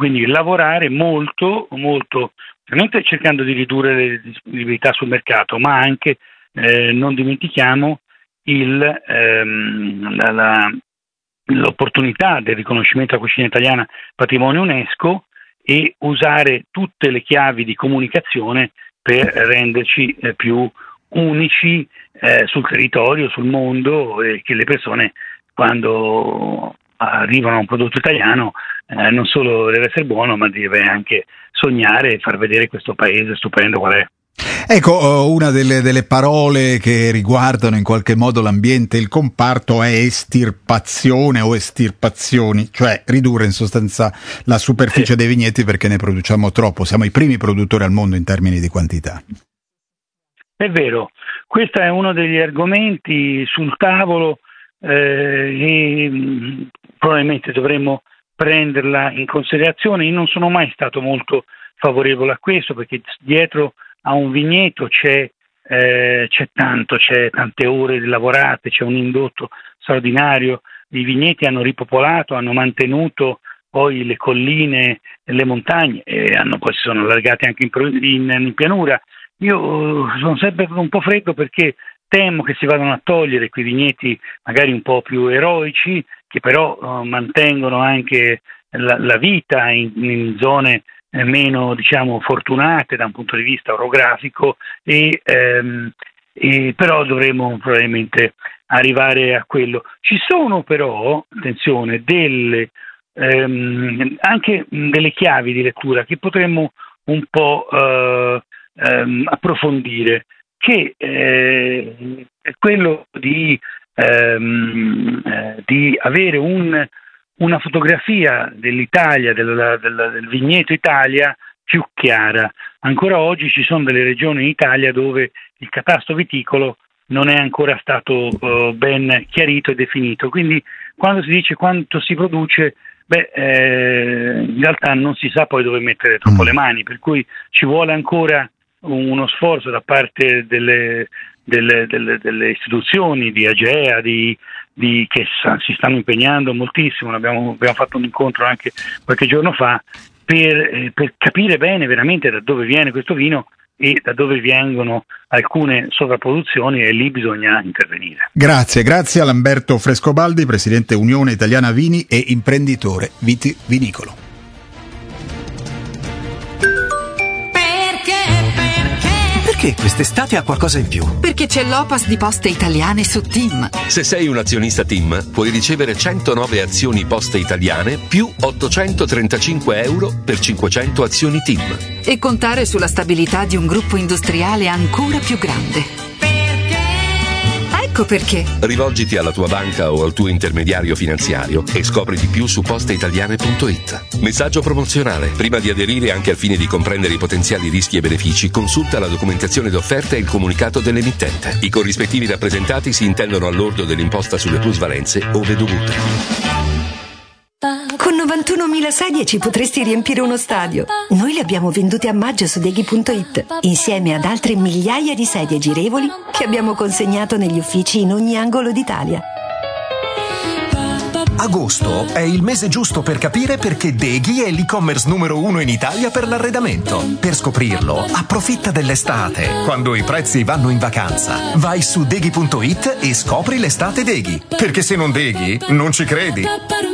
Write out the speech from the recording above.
quindi lavorare molto, molto, veramente cercando di ridurre le disponibilità sul mercato, ma anche, non dimentichiamo l'opportunità del riconoscimento della cucina italiana patrimonio UNESCO e usare tutte le chiavi di comunicazione per renderci più unici sul territorio, sul mondo, e che le persone, quando arrivano a un prodotto italiano, non solo deve essere buono, ma deve anche sognare e far vedere questo paese stupendo qual è. Ecco, una delle parole che riguardano in qualche modo l'ambiente, il comparto, è estirpazione o estirpazioni, cioè ridurre in sostanza la superficie dei vigneti perché ne produciamo troppo. Siamo i primi produttori al mondo in termini di quantità. È vero, questo è uno degli argomenti sul tavolo e probabilmente dovremmo prenderla in considerazione. Io non sono mai stato molto favorevole a questo, perché dietro a un vigneto c'è tante ore lavorate, c'è un indotto straordinario. I vigneti hanno ripopolato, hanno mantenuto poi le colline e le montagne e poi si sono allargati anche in pianura. Io sono sempre un po' freddo perché temo che si vadano a togliere quei vigneti magari un po' più eroici, che però mantengono anche la vita in zone meno, diciamo, fortunate da un punto di vista orografico, e però dovremo probabilmente arrivare a quello. Ci sono però, attenzione, anche delle chiavi di lettura che potremmo un po' approfondire, che è quello di avere una fotografia dell'Italia, del vigneto Italia più chiara. Ancora oggi ci sono delle regioni in Italia dove il catasto viticolo non è ancora stato ben chiarito e definito, quindi quando si dice quanto si produce, in realtà non si sa poi dove mettere troppo le mani, per cui ci vuole ancora uno sforzo da parte delle istituzioni, di AGEA, che si stanno impegnando moltissimo. Abbiamo fatto un incontro anche qualche giorno fa per capire bene veramente da dove viene questo vino e da dove vengono alcune sovrapproduzioni, e lì bisogna intervenire. Grazie a Lamberto Frescobaldi, presidente Unione Italiana Vini e imprenditore vitivinicolo. Perché quest'estate ha qualcosa in più? Perché c'è l'Opas di Poste Italiane su TIM. Se sei un azionista TIM, puoi ricevere 109 azioni Poste Italiane più 835 euro per 500 azioni TIM. E contare sulla stabilità di un gruppo industriale ancora più grande. Ecco perché. Rivolgiti alla tua banca o al tuo intermediario finanziario e scopri di più su posteitaliane.it. Messaggio promozionale. Prima di aderire, anche al fine di comprendere i potenziali rischi e benefici, consulta la documentazione d'offerta e il comunicato dell'emittente. I corrispettivi rappresentati si intendono all'ordo dell'imposta sulle plusvalenze ove dovute. Con 91.000 sedie ci potresti riempire uno stadio. Noi le abbiamo vendute a maggio su Deghi.it, insieme ad altre migliaia di sedie girevoli che abbiamo consegnato negli uffici in ogni angolo d'Italia. Agosto è il mese giusto per capire perché Deghi è l'e-commerce numero 1 in Italia per l'arredamento. Per scoprirlo, approfitta dell'estate, quando i prezzi vanno in vacanza. Vai su Deghi.it e scopri l'estate Deghi. Perché se non Deghi, non ci credi.